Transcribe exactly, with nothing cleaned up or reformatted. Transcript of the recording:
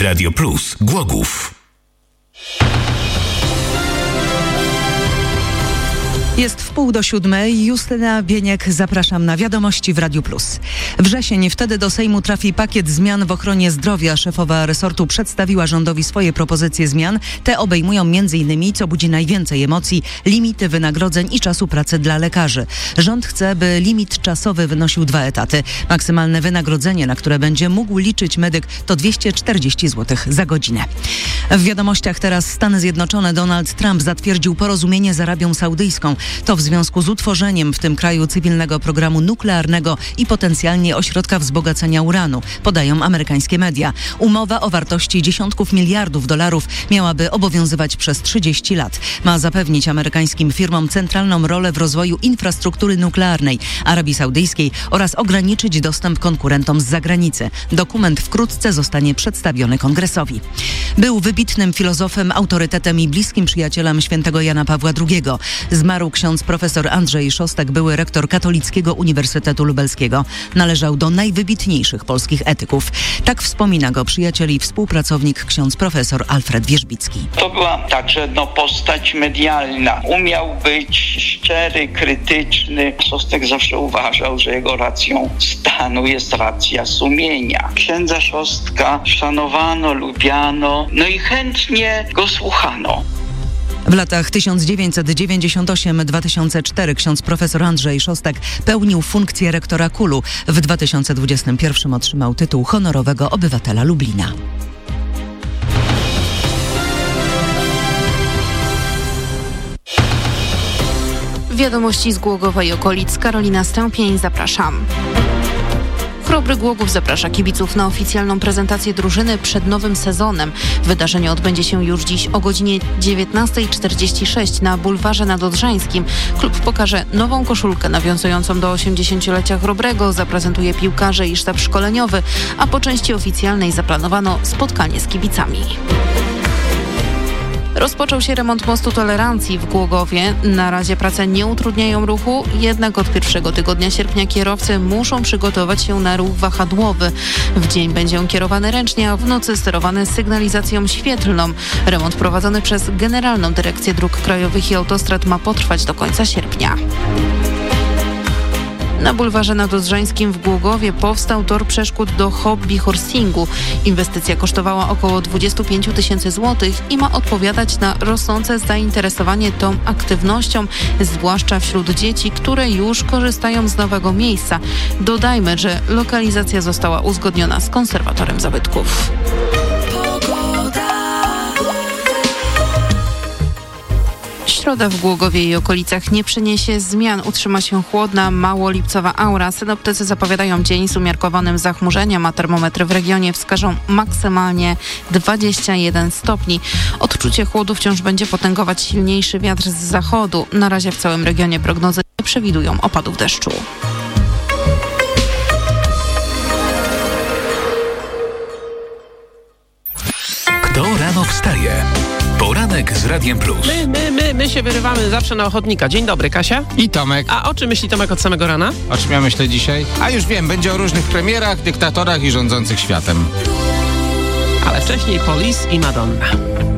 Radio Plus Głogów. Jest wpół do siódmej. Justyna Bieniek, zapraszam na Wiadomości w Radiu Plus. Wrzesień, wtedy do Sejmu trafi pakiet zmian w ochronie zdrowia. Szefowa resortu przedstawiła rządowi swoje propozycje zmian. Te obejmują między innymi, co budzi najwięcej emocji, limity wynagrodzeń i czasu pracy dla lekarzy. Rząd chce, by limit czasowy wynosił dwa etaty. Maksymalne wynagrodzenie, na które będzie mógł liczyć medyk, to dwieście czterdzieści złotych za godzinę. W Wiadomościach teraz Stany Zjednoczone. Donald Trump zatwierdził porozumienie z Arabią Saudyjską. To w związku z utworzeniem w tym kraju cywilnego programu nuklearnego i potencjalnie ośrodka wzbogacenia uranu, podają amerykańskie media. Umowa o wartości dziesiątków miliardów dolarów miałaby obowiązywać przez trzydzieści lat. Ma zapewnić amerykańskim firmom centralną rolę w rozwoju infrastruktury nuklearnej Arabii Saudyjskiej oraz ograniczyć dostęp konkurentom z zagranicy. Dokument wkrótce zostanie przedstawiony Kongresowi. Był wybitnym filozofem, autorytetem i bliskim przyjacielem świętego Jana Pawła drugiego. Zmarł ksiądz profesor Andrzej Szostak, były rektor Katolickiego Uniwersytetu Lubelskiego. Należał do najwybitniejszych polskich etyków. Tak wspomina go przyjaciel i współpracownik ksiądz profesor Alfred Wierzbicki. To była także no, postać medialna. Umiał być szczery, krytyczny. Szostak zawsze uważał, że jego racją stanu jest racja sumienia. Księdza Szostka szanowano, lubiano, no i chętnie go słuchano. W latach tysiąc dziewięćset dziewięćdziesiątym ósmym do dwa tysiące czwartego ksiądz profesor Andrzej Szostak pełnił funkcję rektora K U L-u. W dwa tysiące dwudziestym pierwszym otrzymał tytuł honorowego obywatela Lublina. Wiadomości z Głogowa i okolic. Karolina Stępień, zapraszam. Chrobry Głogów zaprasza kibiców na oficjalną prezentację drużyny przed nowym sezonem. Wydarzenie odbędzie się już dziś o godzinie dziewiętnasta czterdzieści sześć na bulwarze nadodrzańskim. Klub pokaże nową koszulkę nawiązującą do osiemdziesięciolecia Chrobrego, zaprezentuje piłkarzy i sztab szkoleniowy, a po części oficjalnej zaplanowano spotkanie z kibicami. Rozpoczął się remont mostu Tolerancji w Głogowie. Na razie prace nie utrudniają ruchu, jednak od pierwszego tygodnia sierpnia kierowcy muszą przygotować się na ruch wahadłowy. W dzień będzie on kierowany ręcznie, a w nocy sterowany sygnalizacją świetlną. Remont prowadzony przez Generalną Dyrekcję Dróg Krajowych i Autostrad ma potrwać do końca sierpnia. Na bulwarze nadodrzańskim w Głogowie powstał tor przeszkód do hobby horsingu. Inwestycja kosztowała około dwadzieścia pięć tysięcy złotych i ma odpowiadać na rosnące zainteresowanie tą aktywnością, zwłaszcza wśród dzieci, które już korzystają z nowego miejsca. Dodajmy, że lokalizacja została uzgodniona z konserwatorem zabytków. Środa w Głogowie i okolicach nie przyniesie zmian. Utrzyma się chłodna, mało lipcowa aura. Synoptycy zapowiadają dzień z umiarkowanym zachmurzeniem, a termometry w regionie wskażą maksymalnie dwadzieścia jeden stopni. Odczucie chłodu wciąż będzie potęgować silniejszy wiatr z zachodu. Na razie w całym regionie prognozy nie przewidują opadów deszczu. Kto rano wstaje? Poranek z Radiem Plus. My, my, my, my się wyrywamy zawsze na ochotnika. Dzień dobry, Kasia. I Tomek. A o czym myśli Tomek od samego rana? O czym ja myślę dzisiaj? A już wiem, będzie o różnych premierach, dyktatorach i rządzących światem. Ale wcześniej Police i Madonna.